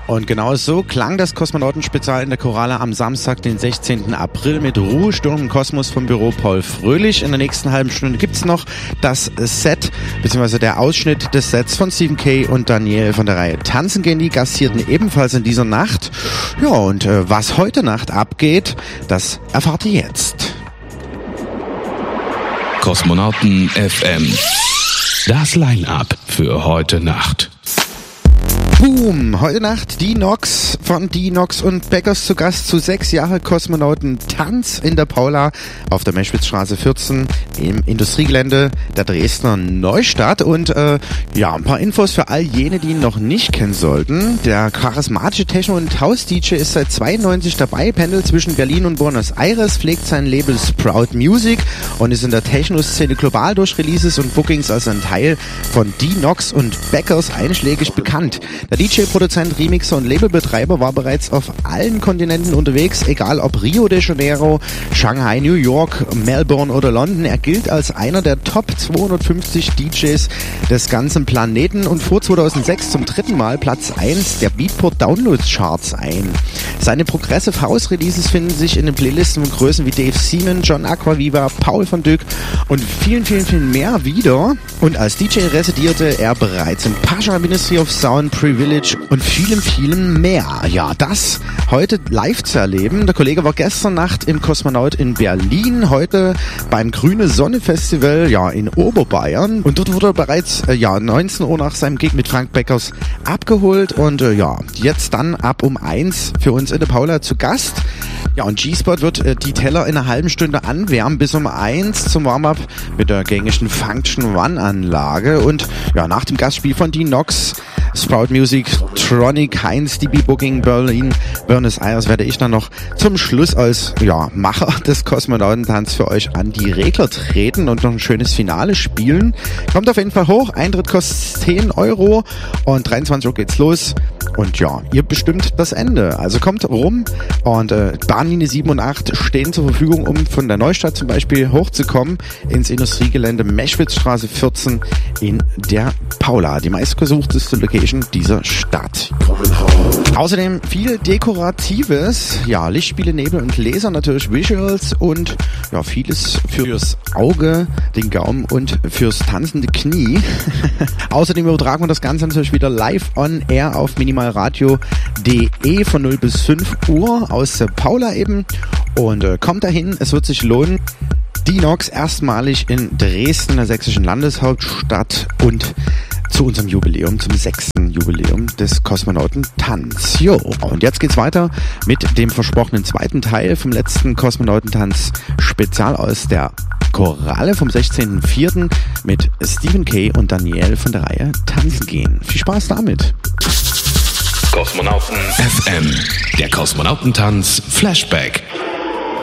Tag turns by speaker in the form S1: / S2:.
S1: Und genau so klang das Kosmonautenspezial in der Koralle am Samstag, den 16. April mit Ruhesturm im Kosmos vom Büro Paul Fröhlich. In der nächsten halben Stunde gibt's noch das Set, beziehungsweise der Ausschnitt des Sets von Stephen K. und Daniel von der Reihe Tanzen gehen. Die gastierten ebenfalls in dieser Nacht. Ja, und was heute Nacht abgeht, das erfahrt ihr jetzt.
S2: Kosmonauten FM. Das Line-Up für heute Nacht.
S1: Boom! Heute Nacht die Nox von Die Nox und Beckers zu Gast zu 6 Jahre Kosmonautentanz in der Paula auf der Meschwitzstraße 14 im Industriegelände der Dresdner Neustadt. Und ein paar Infos für all jene, die ihn noch nicht kennen sollten. Der charismatische Techno- und House-DJ ist seit 92 dabei, pendelt zwischen Berlin und Buenos Aires, pflegt sein Label Sprout Music und ist in der Techno-Szene global durch Releases und Bookings als ein Teil von Die Nox und Beckers einschlägig bekannt. Der DJ, Produzent, Remixer und Labelbetreiber war bereits auf allen Kontinenten unterwegs, egal ob Rio de Janeiro, Shanghai, New York, Melbourne oder London. Er gilt als einer der Top 250 DJs des ganzen Planeten und fuhr 2006 zum 3. Mal Platz 1 der Beatport Downloads Charts ein. Seine Progressive House Releases finden sich in den Playlisten von Größen wie Dave Seaman, John Aquaviva, Paul von Dyk und vielen, vielen, vielen mehr wieder. Und als DJ residierte er bereits in Pasha, Ministry of Sound, Village und vielem, vielem mehr. Ja, das heute live zu erleben. Der Kollege war gestern Nacht im Kosmonaut in Berlin, heute beim Grüne Sonne Festival, in Oberbayern. Und dort wurde er bereits 19 Uhr nach seinem Gig mit Frank Beckers abgeholt und jetzt dann ab um 1 für uns in der Paula zu Gast. Ja, und G-Spot wird die Teller in einer halben Stunde anwärmen bis um 1 zum Warm-Up mit der gängigen Function One Anlage. Und nach dem Gastspiel von Die Nox, Sprout Music, Tronic, Heinz, DB Booking, Berlin, Buenos Aires werde ich dann noch zum Schluss als Macher des Kosmonautentanz für euch an die Regler treten und noch ein schönes Finale spielen. Kommt auf jeden Fall hoch, Eintritt kostet 10 € und 23 Uhr geht's los. Und ihr bestimmt das Ende. Also kommt rum und Bahnlinie 7 und 8 stehen zur Verfügung, um von der Neustadt zum Beispiel hochzukommen ins Industriegelände Meschwitzstraße 14 in der Paula, die meistgesuchteste Location dieser Stadt. Außerdem viel Dekoratives, Lichtspiele, Nebel und Laser, natürlich Visuals und vieles fürs Auge, den Gaumen und fürs tanzende Knie. Außerdem übertragen wir das Ganze natürlich wieder live on air auf minimalradio.de von 0 bis 5 Uhr aus der Paula eben. Und kommt dahin, es wird sich lohnen. Die Nox erstmalig in Dresden, der sächsischen Landeshauptstadt, und zu unserem Jubiläum, zum 6. Jubiläum des Kosmonautentanz. Und jetzt geht's weiter mit dem versprochenen zweiten Teil vom letzten Kosmonautentanz-Spezial aus der Koralle vom 16.04. mit Stephen K. und Daniel von der Reihe Tanzen gehen. Viel Spaß damit!
S2: Kosmonauten FM, der Kosmonautentanz Flashback.